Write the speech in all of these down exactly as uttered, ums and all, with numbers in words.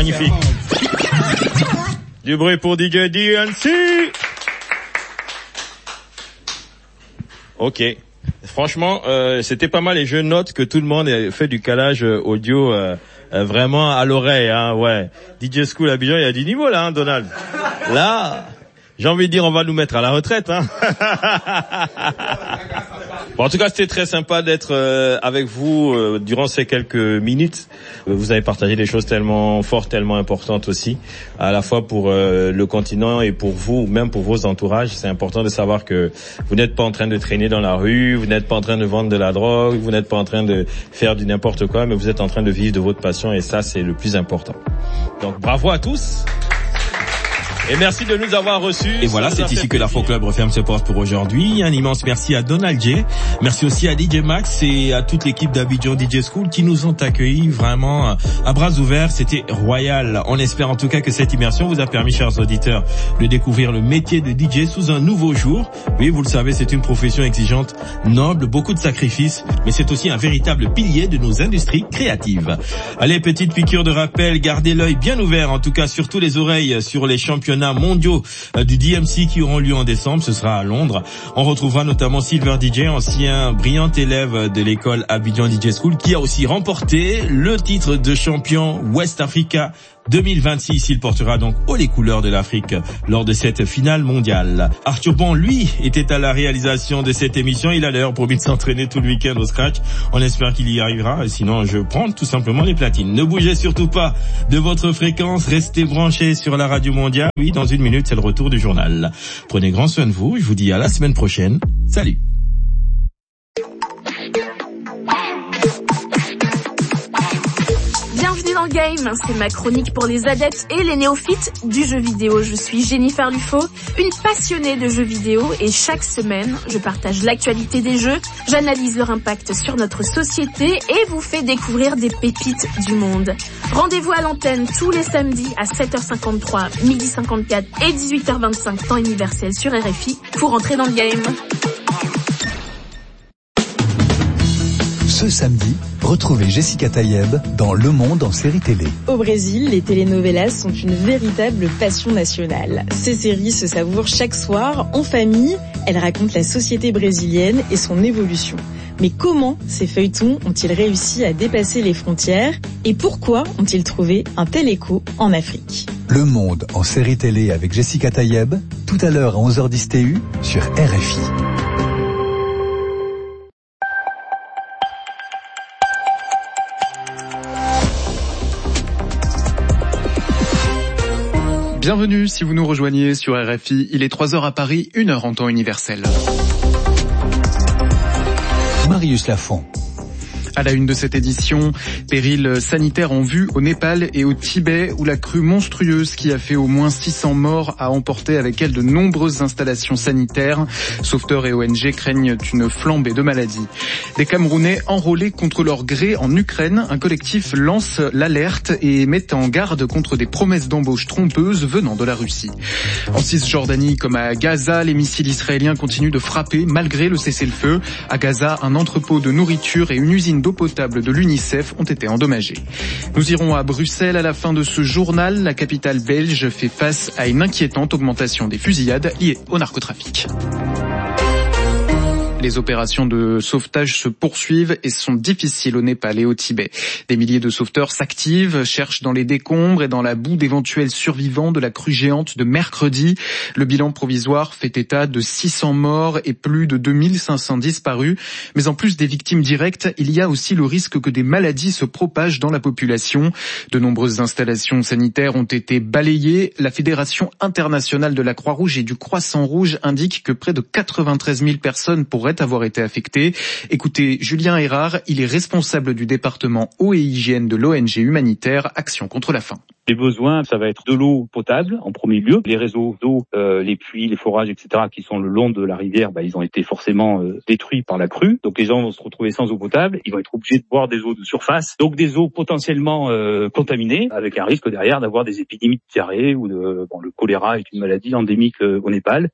Magnifique. Du bruit pour D J D N C. Ok. Franchement, euh, c'était pas mal et je note que tout le monde a fait du calage audio euh, euh, vraiment à l'oreille, hein, ouais. D J School Abidjan, il y a du niveau là, hein, Donald. Là, j'ai envie de dire, on va nous mettre à la retraite, hein. Bon, en tout cas, c'était très sympa d'être euh, avec vous euh, durant ces quelques minutes. Vous avez partagé des choses tellement fortes, tellement importantes aussi, à la fois pour euh, le continent et pour vous, même pour vos entourages. C'est important de savoir que vous n'êtes pas en train de traîner dans la rue, vous n'êtes pas en train de vendre de la drogue, vous n'êtes pas en train de faire du n'importe quoi, mais vous êtes en train de vivre de votre passion et ça, c'est le plus important. Donc, bravo à tous. Et merci de nous avoir reçus. Et voilà, c'est ici que l'Afro Club referme ses portes pour aujourd'hui. Un immense merci à Donald J. Merci aussi à D J Max et à toute l'équipe d'Abidjan D J School qui nous ont accueillis vraiment à bras ouverts. C'était royal. On espère en tout cas que cette immersion vous a permis, chers auditeurs, de découvrir le métier de D J sous un nouveau jour. Oui, vous le savez, c'est une profession exigeante, noble, beaucoup de sacrifices, mais c'est aussi un véritable pilier de nos industries créatives. Allez, petite piqûre de rappel, gardez l'œil bien ouvert, en tout cas surtout les oreilles, sur les championnats mondiaux du D M C qui auront lieu en décembre. Ce sera à Londres. On retrouvera notamment Silver D J, ancien brillant élève de l'école Abidjan D J School, qui a aussi remporté le titre de champion West Africa deux mille vingt-six. Il portera donc haut les couleurs de l'Afrique lors de cette finale mondiale. Arthur Bon, lui, était à la réalisation de cette émission. Il a d'ailleurs promis de s'entraîner tout le week-end au scratch. On espère qu'il y arrivera. Sinon, je prends tout simplement les platines. Ne bougez surtout pas de votre fréquence. Restez branchés sur la radio mondiale. Oui, dans une minute, c'est le retour du journal. Prenez grand soin de vous. Je vous dis à la semaine prochaine. Salut. Bienvenue dans Game, c'est ma chronique pour les adeptes et les néophytes du jeu vidéo. Je suis Jennifer Lufo, une passionnée de jeux vidéo et chaque semaine, je partage l'actualité des jeux, j'analyse leur impact sur notre société et vous fais découvrir des pépites du monde. Rendez-vous à l'antenne tous les samedis à sept heures cinquante-trois, midi cinquante-quatre et dix-huit heures vingt-cinq temps universel sur R F I pour entrer dans le game. Ce samedi, retrouvez Jessica Tayeb dans Le Monde en série télé. Au Brésil, les telenovelas sont une véritable passion nationale. Ces séries se savourent chaque soir, en famille. Elles racontent la société brésilienne et son évolution. Mais comment ces feuilletons ont-ils réussi à dépasser les frontières et pourquoi ont-ils trouvé un tel écho en Afrique ? Le Monde en série télé avec Jessica Tayeb, tout à l'heure à onze heures dix T U sur R F I. Bienvenue si vous nous rejoignez sur R F I, il est trois heures à Paris, une heure en temps universel. Marius Lafont. À la une de cette édition, péril sanitaire en vue au Népal et au Tibet où la crue monstrueuse qui a fait au moins six cents morts a emporté avec elle de nombreuses installations sanitaires. Sauveteurs et O N G craignent une flambée de maladies. Des Camerounais enrôlés contre leur gré en Ukraine, un collectif lance l'alerte et met en garde contre des promesses d'embauche trompeuses venant de la Russie. En Cisjordanie comme à Gaza, les missiles israéliens continuent de frapper malgré le cessez-le-feu. À Gaza, un entrepôt de nourriture et une usine d'eau potable de l'UNICEF ont été endommagés. Nous irons à Bruxelles à la fin de ce journal. La capitale belge fait face à une inquiétante augmentation des fusillades liées au narcotrafic. Les opérations de sauvetage se poursuivent et sont difficiles au Népal et au Tibet. Des milliers de sauveteurs s'activent, cherchent dans les décombres et dans la boue d'éventuels survivants de la crue géante de mercredi. Le bilan provisoire fait état de six cents morts et plus de deux mille cinq cents disparus. Mais en plus des victimes directes, il y a aussi le risque que des maladies se propagent dans la population. De nombreuses installations sanitaires ont été balayées. La Fédération internationale de la Croix-Rouge et du Croissant-Rouge indique que près de quatre-vingt-treize mille personnes pourraient avoir été affectés. Écoutez Julien Erard, il est responsable du département eau et hygiène de l'O N G humanitaire Action contre la faim. Les besoins, ça va être de l'eau potable en premier lieu. Les réseaux d'eau, euh, les puits, les forages, et cetera, qui sont le long de la rivière, bah, ils ont été forcément euh, détruits par la crue. Donc les gens vont se retrouver sans eau potable. Ils vont être obligés de boire des eaux de surface, donc des eaux potentiellement euh, contaminées, avec un risque derrière d'avoir des épidémies de diarrhée ou de bon, le choléra est une maladie endémique euh, au Népal.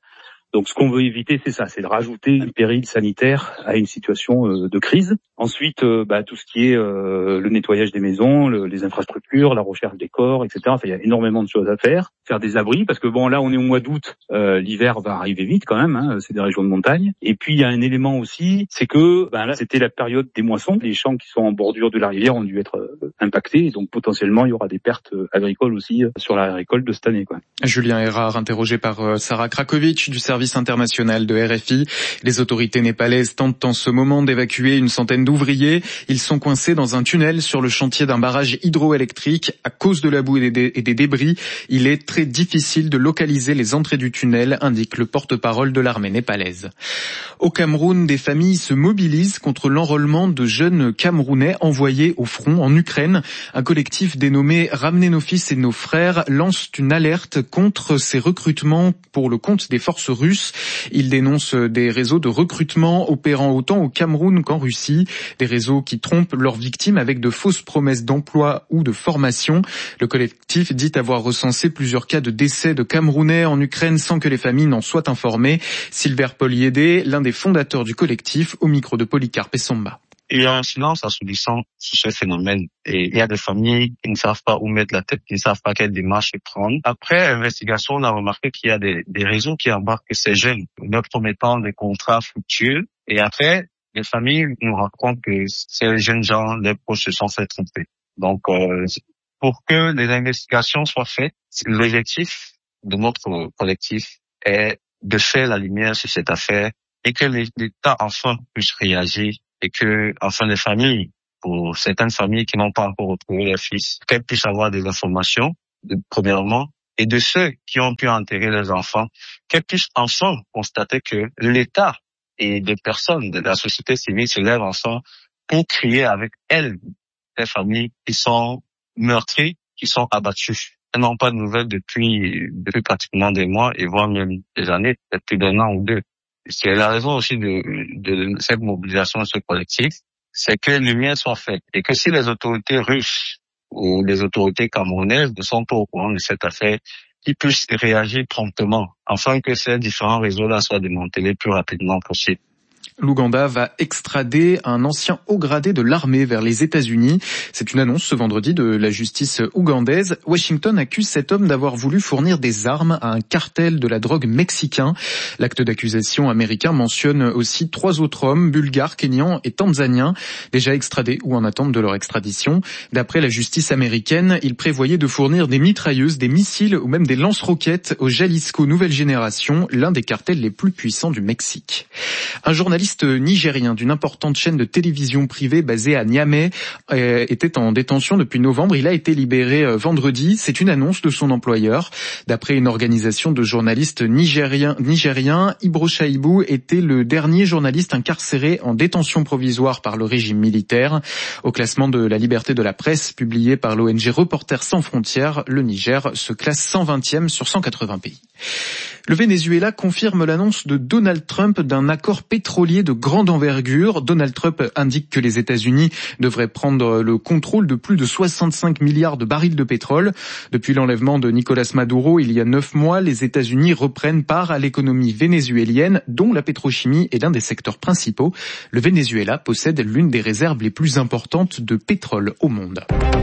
Donc ce qu'on veut éviter, c'est ça, c'est de rajouter un péril sanitaire à une situation euh, de crise. Ensuite, euh, bah, tout ce qui est euh, le nettoyage des maisons, le, les infrastructures, la recherche des corps, et cetera. Enfin, il y a énormément de choses à faire. Faire des abris, parce que bon, là, on est au mois d'août, euh, l'hiver va arriver vite quand même, hein, c'est des régions de montagne. Et puis, il y a un élément aussi, c'est que ben là, c'était la période des moissons. Les champs qui sont en bordure de la rivière ont dû être euh, impactés, et donc potentiellement, il y aura des pertes euh, agricoles aussi euh, sur la récolte de cette année, quoi. Julien Erard, interrogé par euh, Sarah Krakovic du service international de R F I. Les autorités népalaises tentent en ce moment d'évacuer une centaine d'ouvriers. Ils sont coincés dans un tunnel sur le chantier d'un barrage hydroélectrique. À cause de la boue et des, et des débris, il est très difficile de localiser les entrées du tunnel, indique le porte-parole de l'armée népalaise. Au Cameroun, des familles se mobilisent contre l'enrôlement de jeunes Camerounais envoyés au front en Ukraine. Un collectif dénommé Ramener nos fils et nos frères lance une alerte contre ces recrutements pour le compte des forces russes. Il dénonce des réseaux de recrutement opérant autant au Cameroun qu'en Russie, des réseaux qui trompent leurs victimes avec de fausses promesses d'emploi ou de formation. Le collectif dit avoir recensé plusieurs cas de décès de Camerounais en Ukraine sans que les familles n'en soient informées. Silver Poliédé, l'un des fondateurs du collectif, au micro de Polycarpe Somba. Il y a un silence assourdissant sur ce phénomène et il y a des familles qui ne savent pas où mettre la tête, qui ne savent pas quelle démarche prendre. Après investigation, on a remarqué qu'il y a des, des réseaux qui embarquent ces jeunes, leur promettant des contrats fructueux. Et après, les familles nous racontent que ces jeunes gens, les proches se sont fait tromper. Donc, euh, pour que les investigations soient faites, l'objectif de notre collectif est de faire la lumière sur cette affaire et que l'État enfin puisse réagir. Et que, enfin, les familles, pour certaines familles qui n'ont pas encore retrouvé leurs fils, qu'elles puissent avoir des informations, de, premièrement, et de ceux qui ont pu enterrer leurs enfants, qu'elles puissent enfin constater que l'État et des personnes de la société civile se lèvent ensemble pour crier avec elles les familles qui sont meurtries, qui sont abattues. Elles n'ont pas de nouvelles depuis, depuis pratiquement des mois et voire même des années, peut-être plus d'un an ou deux. C'est la raison aussi de, de, de cette mobilisation de ce collectif, c'est que les lumières soient faites et que si les autorités russes ou les autorités camerounaises ne sont pas au courant de cette affaire, qu'ils puissent réagir promptement afin que ces différents réseaux-là soient démantelés le plus rapidement possible. L'Ouganda va extrader un ancien haut gradé de l'armée vers les États-Unis. C'est une annonce ce vendredi de la justice ougandaise. Washington accuse cet homme d'avoir voulu fournir des armes à un cartel de la drogue mexicain. L'acte d'accusation américain mentionne aussi trois autres hommes, bulgares, kenyans et tanzaniens, déjà extradés ou en attente de leur extradition. D'après la justice américaine, il prévoyait de fournir des mitrailleuses, des missiles ou même des lance-roquettes au Jalisco Nouvelle Génération, l'un des cartels les plus puissants du Mexique. Un journaliste nigérien d'une importante chaîne de télévision privée basée à Niamey euh, était en détention depuis novembre. Il a été libéré euh, vendredi. C'est une annonce de son employeur. D'après une organisation de journalistes nigériens, nigériens, Ibro Shaibou était le dernier journaliste incarcéré en détention provisoire par le régime militaire. Au classement de la liberté de la presse publié par l'O N G Reporters sans frontières, le Niger se classe cent vingtième sur cent quatre-vingts pays. Le Venezuela confirme l'annonce de Donald Trump d'un accord pétrolier de grande envergure. Donald Trump indique que les États-Unis devraient prendre le contrôle de plus de soixante-cinq milliards de barils de pétrole. Depuis l'enlèvement de Nicolas Maduro il y a neuf mois, les États-Unis reprennent part à l'économie vénézuélienne, dont la pétrochimie est l'un des secteurs principaux. Le Venezuela possède l'une des réserves les plus importantes de pétrole au monde.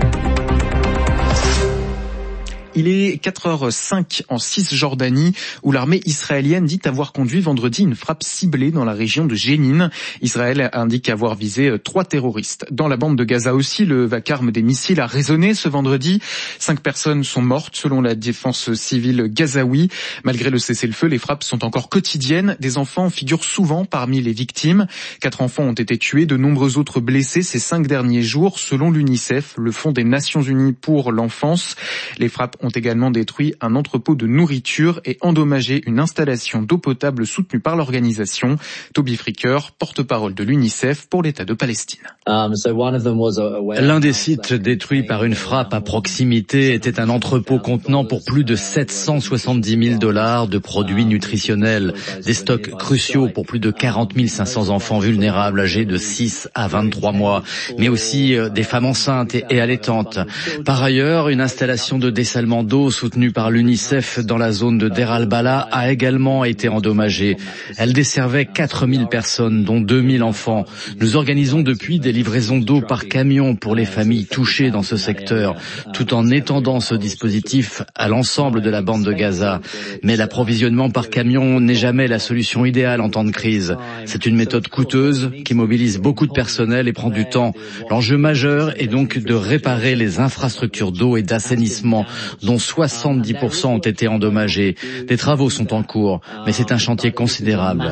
Il est quatre heures cinq en Cisjordanie, où l'armée israélienne dit avoir conduit vendredi une frappe ciblée dans la région de Jénine. Israël indique avoir visé trois terroristes. Dans la bande de Gaza aussi, le vacarme des missiles a résonné ce vendredi. Cinq personnes sont mortes selon la défense civile gazaoui. Malgré le cessez-le-feu, les frappes sont encore quotidiennes. Des enfants figurent souvent parmi les victimes. Quatre enfants ont été tués, de nombreux autres blessés ces cinq derniers jours, selon l'UNICEF, le Fonds des Nations Unies pour l'enfance. Les frappes ont également détruit un entrepôt de nourriture et endommagé une installation d'eau potable soutenue par l'organisation. Toby Fricker, porte-parole de l'UNICEF pour l'État de Palestine. L'un des sites détruits par une frappe à proximité était un entrepôt contenant pour plus de sept cent soixante-dix mille dollars de produits nutritionnels, des stocks cruciaux pour plus de quarante mille cinq cents enfants vulnérables âgés de six à vingt-trois mois, mais aussi des femmes enceintes et allaitantes. Par ailleurs, une installation de dessalement ravitaillement d'eau soutenu par l'UNICEF dans la zone de Der al-Balah a également été endommagée. Elle desservait quatre mille personnes, dont deux mille enfants. Nous organisons depuis des livraisons d'eau par camion pour les familles touchées dans ce secteur, tout en étendant ce dispositif à l'ensemble de la bande de Gaza. Mais l'approvisionnement par camion n'est jamais la solution idéale en temps de crise. C'est une méthode coûteuse qui mobilise beaucoup de personnel et prend du temps. L'enjeu majeur est donc de réparer les infrastructures d'eau et d'assainissement, dont soixante-dix pour cent ont été endommagées. Des travaux sont en cours, mais c'est un chantier considérable.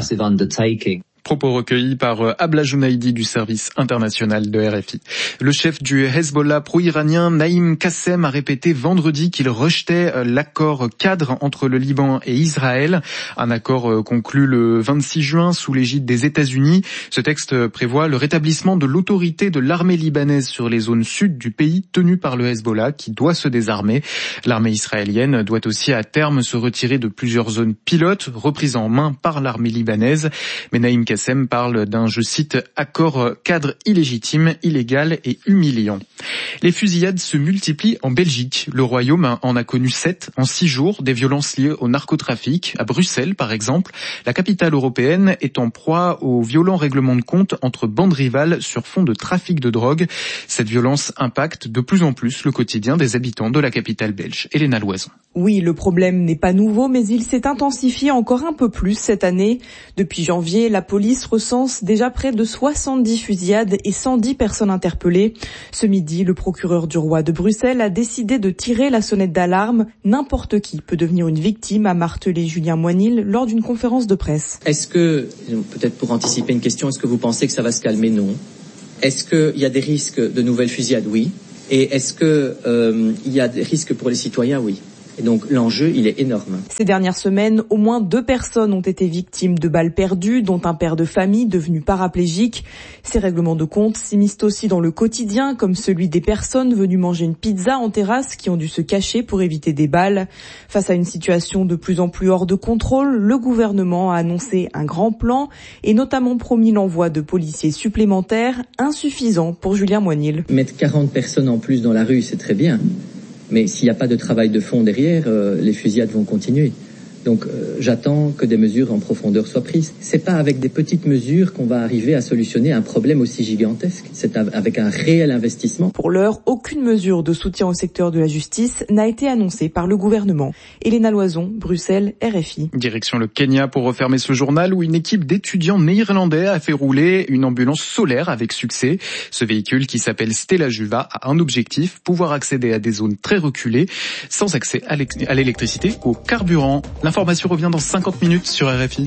Propos recueillis par Abla Jounaidi du service international de R F I. Le chef du Hezbollah pro-iranien Naïm Qassem a répété vendredi qu'il rejetait l'accord cadre entre le Liban et Israël, un accord conclu le vingt-six juin sous l'égide des États-Unis. Ce texte prévoit le rétablissement de l'autorité de l'armée libanaise sur les zones sud du pays tenues par le Hezbollah qui doit se désarmer. L'armée israélienne doit aussi à terme se retirer de plusieurs zones pilotes reprises en main par l'armée libanaise. Mais Naïm Qassem parle d'un, je cite, accord cadre illégitime, illégal et humiliant. Les fusillades se multiplient en Belgique. Le Royaume en a connu sept en six jours, des violences liées au narcotrafic. À Bruxelles, par exemple, la capitale européenne est en proie aux violents règlements de compte entre bandes rivales sur fond de trafic de drogue. Cette violence impacte de plus en plus le quotidien des habitants de la capitale belge. Elena Loison. Oui, le problème n'est pas nouveau, mais il s'est intensifié encore un peu plus cette année. Depuis janvier, la police recense déjà près de soixante-dix fusillades et cent dix personnes interpellées. Ce midi, le procureur du roi de Bruxelles a décidé de tirer la sonnette d'alarme. N'importe qui peut devenir une victime, a martelé Julien Moinil lors d'une conférence de presse. Est-ce que, peut-être pour anticiper une question, est-ce que vous pensez que ça va se calmer? Non. Est-ce qu'il y a des risques de nouvelles fusillades? Oui. Et est-ce qu'il euh, y a des risques pour les citoyens? Oui. Et donc l'enjeu, il est énorme. Ces dernières semaines, au moins deux personnes ont été victimes de balles perdues, dont un père de famille devenu paraplégique. Ces règlements de compte s'immiscent aussi dans le quotidien, comme celui des personnes venues manger une pizza en terrasse qui ont dû se cacher pour éviter des balles. Face à une situation de plus en plus hors de contrôle, le gouvernement a annoncé un grand plan et notamment promis l'envoi de policiers supplémentaires, insuffisant pour Julien Moinil. Mettre quarante personnes en plus dans la rue, c'est très bien. Mais s'il n'y a pas de travail de fond derrière, euh, les fusillades vont continuer. Donc euh, j'attends que des mesures en profondeur soient prises. C'est pas avec des petites mesures qu'on va arriver à solutionner un problème aussi gigantesque. C'est avec un réel investissement. Pour l'heure, aucune mesure de soutien au secteur de la justice n'a été annoncée par le gouvernement. Elena Loison, Bruxelles, R F I. Direction le Kenya pour refermer ce journal où une équipe d'étudiants néerlandais a fait rouler une ambulance solaire avec succès. Ce véhicule qui s'appelle Stella Juva a un objectif, pouvoir accéder à des zones très reculées sans accès à l'électricité ou au carburant. L'information revient dans cinquante minutes sur R F I.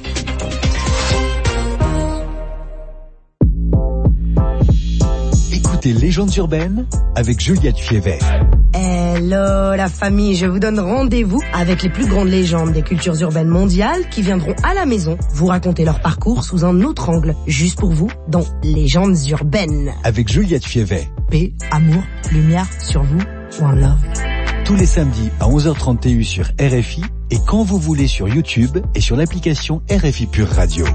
Écoutez Légendes urbaines avec Juliette Fievet. Hello la famille, je vous donne rendez-vous avec les plus grandes légendes des cultures urbaines mondiales qui viendront à la maison vous raconter leur parcours sous un autre angle, juste pour vous, dans Légendes urbaines. Avec Juliette Fievet. Paix, amour, lumière sur vous, one love. Tous les samedis à onze heures trente T U sur R F I et quand vous voulez sur YouTube et sur l'application R F I Pure Radio.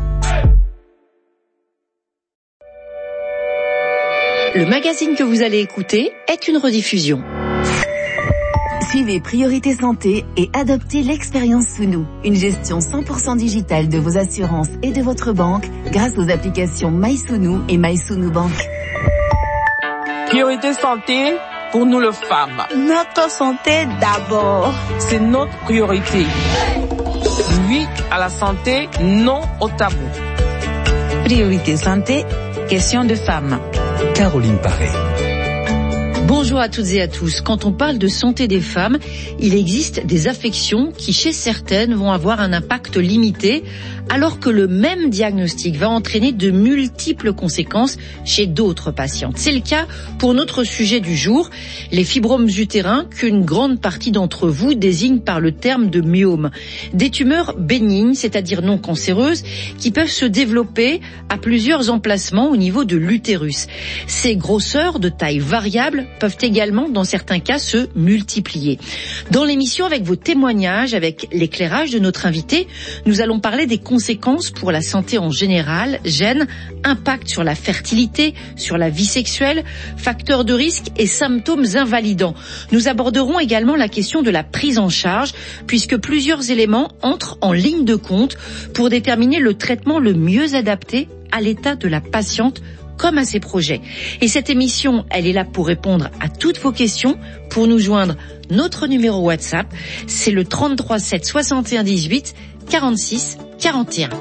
Le magazine que vous allez écouter est une rediffusion. Suivez Priorité Santé et adoptez l'expérience Sounou, une gestion cent pour cent digitale de vos assurances et de votre banque grâce aux applications MySounou et MySounou Bank. Priorité Santé pour nous les femmes. Notre santé d'abord. C'est notre priorité. Oui à la santé, non au tabou. Priorité Santé, question de femmes. Caroline Paré. Bonjour à toutes et à tous. Quand on parle de santé des femmes, il existe des affections qui, chez certaines, vont avoir un impact limité, alors que le même diagnostic va entraîner de multiples conséquences chez d'autres patientes. C'est le cas pour notre sujet du jour, les fibromes utérins, qu'une grande partie d'entre vous désigne par le terme de myome. Des tumeurs bénignes, c'est-à-dire non cancéreuses, qui peuvent se développer à plusieurs emplacements au niveau de l'utérus. Ces grosseurs de taille variable peuvent également, dans certains cas, se multiplier. Dans l'émission, avec vos témoignages, avec l'éclairage de notre invité, nous allons parler des conséquences pour la santé en général, gènes, impact sur la fertilité, sur la vie sexuelle, facteurs de risque et symptômes invalidants. Nous aborderons également la question de la prise en charge, puisque plusieurs éléments entrent en ligne de compte pour déterminer le traitement le mieux adapté à l'état de la patiente comme à ses projets. Et cette émission, elle est là pour répondre à toutes vos questions. Pour nous joindre, notre numéro WhatsApp, c'est le trente-trois sept soixante et un dix-huit quarante-six quarante et un.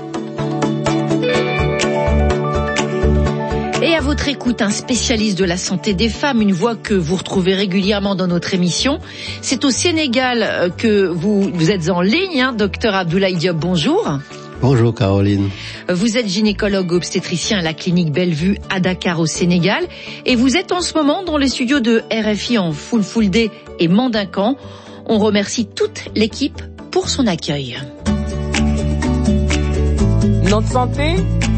Et à votre écoute, un spécialiste de la santé des femmes, une voix que vous retrouvez régulièrement dans notre émission. C'est au Sénégal que vous, vous êtes en ligne, hein, docteur Abdoulaye Diop, bonjour. Bonjour Caroline. Vous êtes gynécologue obstétricien à la clinique Bellevue à Dakar au Sénégal et vous êtes en ce moment dans les studios de R F I en Full Full Day et Mandincan. On remercie toute l'équipe pour son accueil. Notre santé,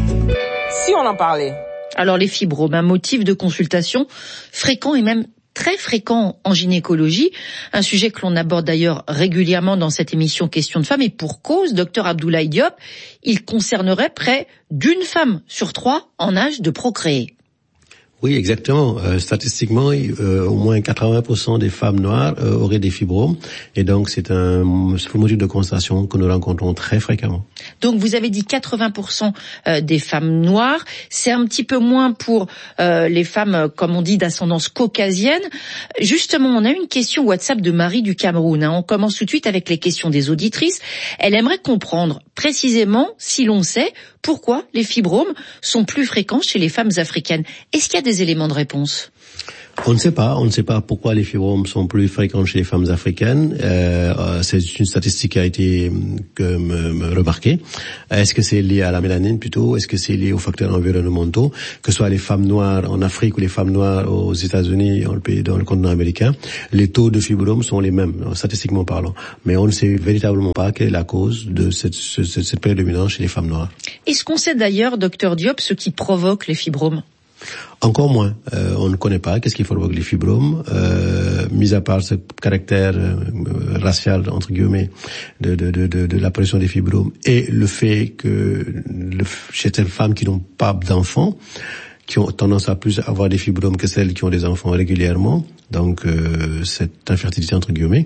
si on en parlait. Alors les fibromes, un motif de consultation fréquent et même très fréquent en gynécologie, un sujet que l'on aborde d'ailleurs régulièrement dans cette émission Questions de femmes, et pour cause, docteur Abdoulaye Diop, il concernerait près d'une femme sur trois en âge de procréer. Oui, exactement. Euh, statistiquement, euh, au moins quatre-vingts pour cent des femmes noires euh, auraient des fibromes, et donc c'est un motif de constatation que nous rencontrons très fréquemment. Donc vous avez dit quatre-vingts pour cent des femmes noires, c'est un petit peu moins pour euh, les femmes, comme on dit, d'ascendance caucasienne. Justement, on a une question WhatsApp de Marie du Cameroun. Hein. On commence tout de suite avec les questions des auditrices. Elle aimerait comprendre précisément, si l'on sait, pourquoi les fibromes sont plus fréquents chez les femmes africaines. Est-ce qu'il y a des éléments de réponse? On ne sait pas, on ne sait pas pourquoi les fibromes sont plus fréquents chez les femmes africaines. Euh, c'est une statistique qui a été que me, me remarquée. Est-ce que c'est lié à la mélanine plutôt? Est-ce que c'est lié aux facteurs environnementaux? Que ce soit les femmes noires en Afrique ou les femmes noires aux États-Unis, dans le pays, dans le continent américain, les taux de fibromes sont les mêmes, statistiquement parlant. Mais on ne sait véritablement pas quelle est la cause de cette, cette, cette prédominance chez les femmes noires. Est-ce qu'on sait d'ailleurs, docteur Diop, ce qui provoque les fibromes? Encore moins. Euh, on ne connaît pas qu'est-ce qui provoque les fibromes, euh, mis à part ce caractère euh, racial entre guillemets de, de, de, de, de l'apparition des fibromes et le fait que le, chez certaines femmes qui n'ont pas d'enfants, qui ont tendance à plus avoir des fibromes que celles qui ont des enfants régulièrement, donc euh, cette infertilité entre guillemets.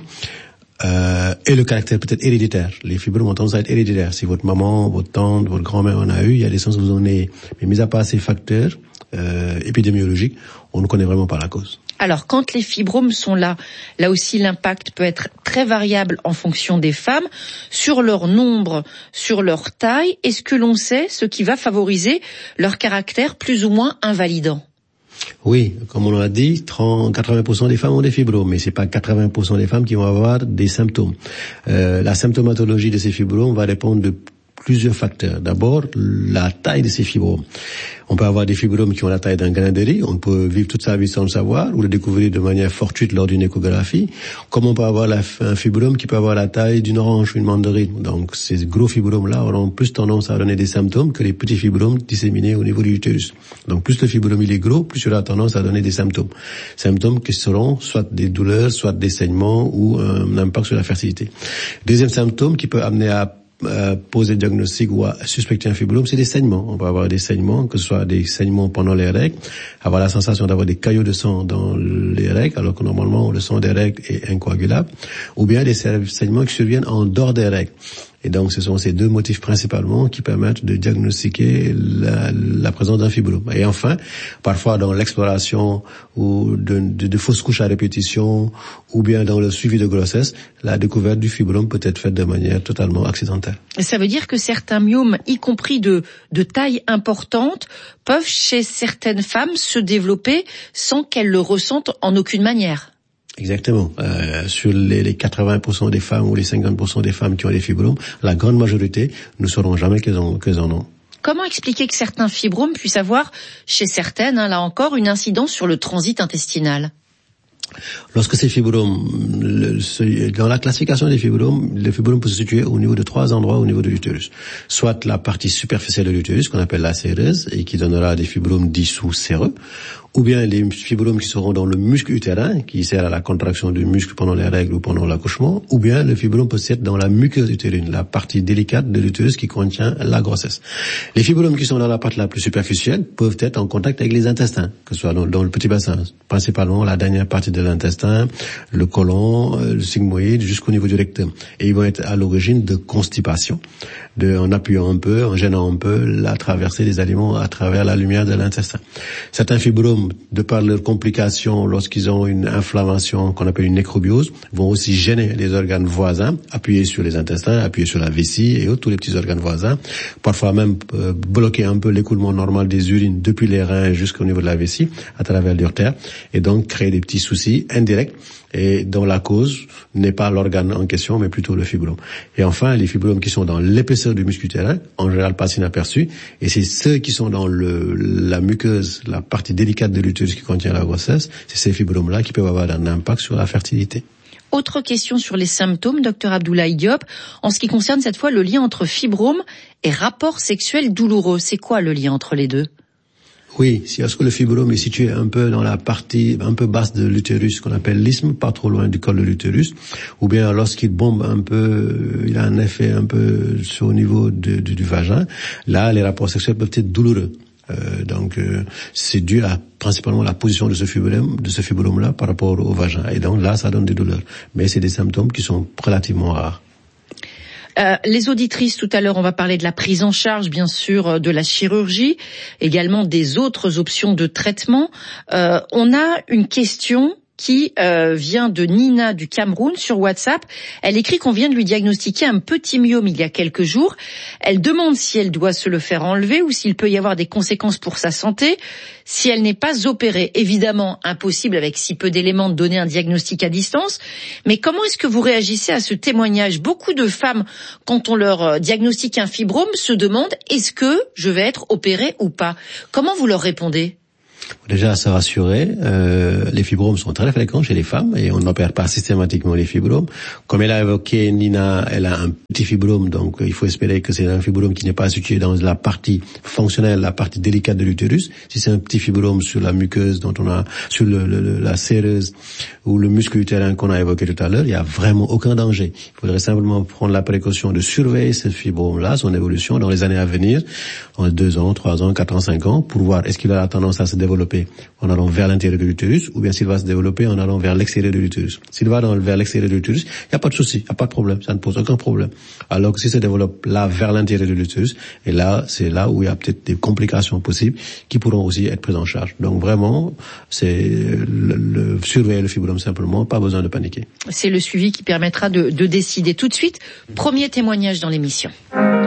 Euh, et le caractère peut-être héréditaire. Les fibromes ont tendance à être héréditaires. Si votre maman, votre tante, votre grand-mère en a eu, il y a des chances que vous en ayez. Mais mis à part ces facteurs euh, épidémiologiques, on ne connaît vraiment pas la cause. Alors, quand les fibromes sont là, là aussi l'impact peut être très variable en fonction des femmes, sur leur nombre, sur leur taille. Est-ce que l'on sait ce qui va favoriser leur caractère plus ou moins invalidant? Oui, comme on l'a dit, trente, quatre-vingts pour cent des femmes ont des fibromes, mais c'est pas quatre-vingts pour cent des femmes qui vont avoir des symptômes. Euh, la symptomatologie de ces fibromes va dépendre de plusieurs facteurs. D'abord, la taille de ces fibromes. On peut avoir des fibromes qui ont la taille d'un grain de riz, on peut vivre toute sa vie sans le savoir, ou le découvrir de manière fortuite lors d'une échographie, comme on peut avoir la, un fibrome qui peut avoir la taille d'une orange ou une mandarine. Donc ces gros fibromes-là auront plus tendance à donner des symptômes que les petits fibromes disséminés au niveau du utérus. Donc plus le fibrome il est gros, plus il aura tendance à donner des symptômes. Symptômes qui seront soit des douleurs, soit des saignements ou un impact sur la fertilité. Deuxième symptôme qui peut amener à Euh, poser le diagnostic ou à suspecter un fibrome, c'est des saignements. On peut avoir des saignements, que ce soit des saignements pendant les règles, avoir la sensation d'avoir des caillots de sang dans les règles, alors que normalement le sang des règles est incoagulable, ou bien des saignements qui surviennent en dehors des règles. Et donc, ce sont ces deux motifs principalement qui permettent de diagnostiquer la, la présence d'un fibrome. Et enfin, parfois dans l'exploration ou de, de, de fausses couches à répétition, ou bien dans le suivi de grossesse, la découverte du fibrome peut être faite de manière totalement accidentelle. Ça veut dire que certains myomes, y compris de, de taille importante, peuvent chez certaines femmes se développer sans qu'elles le ressentent en aucune manière. Exactement. Euh, sur les, les quatre-vingts pour cent des femmes ou les cinquante pour cent des femmes qui ont des fibromes, la grande majorité ne sauront jamais qu'elles en, qu'elles en ont. Comment expliquer que certains fibromes puissent avoir, chez certaines, hein, là encore, une incidence sur le transit intestinal ? Lorsque ces fibromes, le, ce, dans la classification des fibromes, les fibromes peuvent se situer au niveau de trois endroits au niveau de l'utérus. Soit la partie superficielle de l'utérus, qu'on appelle la séreuse, et qui donnera des fibromes dissous séreux, ou bien les fibromes qui seront dans le muscle utérin, qui sert à la contraction du muscle pendant les règles ou pendant l'accouchement, ou bien le fibrome peut être dans la muqueuse utérine, la partie délicate de l'utérus qui contient la grossesse. Les fibromes qui sont dans la partie la plus superficielle peuvent être en contact avec les intestins, que ce soit dans, dans le petit bassin, principalement la dernière partie de l'intestin, le côlon, le sigmoïde, jusqu'au niveau du rectum. Et ils vont être à l'origine de constipation, de, en appuyant un peu, en gênant un peu la traversée des aliments à travers la lumière de l'intestin. Certains fibromes, de par leurs complications, lorsqu'ils ont une inflammation qu'on appelle une nécrobiose, vont aussi gêner les organes voisins, appuyer sur les intestins, appuyer sur la vessie et autres, tous les petits organes voisins, parfois même euh, bloquer un peu l'écoulement normal des urines depuis les reins jusqu'au niveau de la vessie, à travers l'urtère, et donc créer des petits soucis indirects, et dont la cause n'est pas l'organe en question, mais plutôt le fibrome. Et enfin, les fibromes qui sont dans l'épaisseur du muscle utérin, en général passent inaperçus, et c'est ceux qui sont dans le, la muqueuse, la partie délicate de l'utérus qui contient la grossesse, c'est ces fibromes-là qui peuvent avoir un impact sur la fertilité. Autre question sur les symptômes, docteur Abdoulaye Diop, en ce qui concerne cette fois le lien entre fibrome et rapport sexuel douloureux. C'est quoi le lien entre les deux ? Oui, si lorsque le fibrome est situé un peu dans la partie un peu basse de l'utérus, qu'on appelle l'isthme, pas trop loin du col de l'utérus, ou bien lorsqu'il bombe un peu, il a un effet un peu sur au niveau de, de, du vagin, là, les rapports sexuels peuvent être douloureux. Euh, donc, euh, c'est dû à principalement la position de ce fibrome, de ce fibrome-là par rapport au vagin. Et donc là, ça donne des douleurs. Mais c'est des symptômes qui sont relativement rares. Euh, les auditrices, tout à l'heure, on va parler de la prise en charge, bien sûr, de la chirurgie, également des autres options de traitement. Euh, on a une question qui euh, vient de Nina du Cameroun sur WhatsApp. Elle écrit qu'on vient de lui diagnostiquer un petit myome il y a quelques jours. Elle demande si elle doit se le faire enlever ou s'il peut y avoir des conséquences pour sa santé si elle n'est pas opérée. Évidemment, impossible avec si peu d'éléments de donner un diagnostic à distance. Mais comment est-ce que vous réagissez à ce témoignage ? Beaucoup de femmes, quand on leur diagnostique un fibrome, se demandent est-ce que je vais être opérée ou pas ? Comment vous leur répondez ? Déjà, à se rassurer, euh, les fibromes sont très fréquents chez les femmes et on n'opère pas systématiquement les fibromes. Comme elle a évoqué, Nina, elle a un petit fibrome, donc il faut espérer que c'est un fibrome qui n'est pas situé dans la partie fonctionnelle, la partie délicate de l'utérus. Si c'est un petit fibrome sur la muqueuse dont on a, sur le, le, la séreuse ou le muscle utérin qu'on a évoqué tout à l'heure, il n'y a vraiment aucun danger. Il faudrait simplement prendre la précaution de surveiller ce fibrome-là, son évolution dans les années à venir, en deux ans, trois ans, quatre ans, cinq ans, pour voir est-ce qu'il a tendance à se développer en allant vers l'intérieur de l'utérus ou bien s'il va se développer en allant vers l'extérieur de l'utérus. S'il va dans, vers l'extérieur de l'utérus, il n'y a pas de souci, il n'y a pas de problème, ça ne pose aucun problème. Alors que s'il se développe là vers l'intérieur de l'utérus, et là, c'est là où il y a peut-être des complications possibles qui pourront aussi être prises en charge. Donc vraiment, c'est le, le, surveiller le fibrome simplement, pas besoin de paniquer. C'est le suivi qui permettra de, de décider tout de suite. Premier témoignage dans l'émission.